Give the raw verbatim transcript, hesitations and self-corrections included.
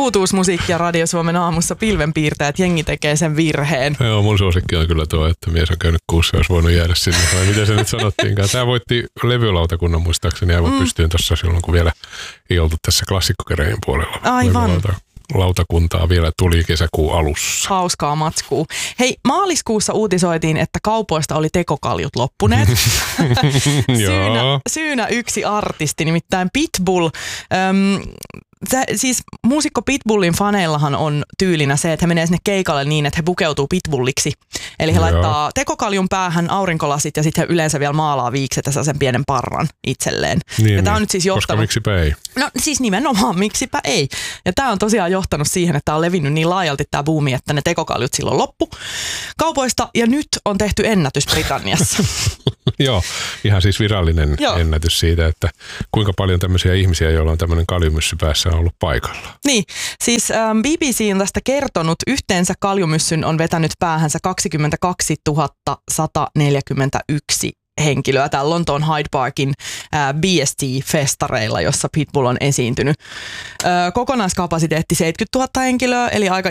uutuusmusiikkia Radio Suomen aamussa pilvenpiirtäjät, jengi tekee sen virheen. Joo, mun suosikki on kyllä tuo, että mies on käynyt kuussa, olisi voinut jäädä sinne. Vai miten se nyt sanottiinkaan. Tämä voitti levylautakunnan muistaakseni aivan mm. pystyyn tuossa silloin, kun vielä ei oltu tässä klassikkokerein puolella. Aivan. Lautakuntaa vielä tuli kesäkuun alussa. Hauskaa matskua. Hei, maaliskuussa uutisoitiin, että kaupoista oli tekokaljut loppuneet. syynä, syynä yksi artisti, nimittäin Pitbull. Öm, Se, siis muusikko Pitbullin faneillahan on tyylinä se, että he menee sinne keikalle niin, että he pukeutuu Pitbulliksi. Eli he Joo. laittaa tekokaljun päähän aurinkolasit ja sitten he yleensä vielä maalaa viiksetä sen pienen parran itselleen. Niin, ja niin. On nyt siis johtanut, koska miksipä ei? No siis nimenomaan miksipä ei. Ja tämä on tosiaan johtanut siihen, että tämä on levinnyt niin laajalti tämä buumi, että ne tekokaljut silloin loppu kaupoista ja nyt on tehty ennätys Britanniassa. Joo, ihan siis virallinen Joo. ennätys siitä, että kuinka paljon tämmöisiä ihmisiä, joilla on tämmöinen kaljumyssy päässä, on ollut paikalla. Niin, siis ähm, B B C on tästä kertonut, yhteensä kaljumyssyn on vetänyt päähänsä kaksikymmentäkaksituhatta sata neljäkymmentäyksi henkilöä täällä Lontoon Hyde Parkin ää, B S T-festareilla, jossa Pitbull on esiintynyt. Ää, kokonaiskapasiteetti seitsemänkymmentätuhatta henkilöä, eli aika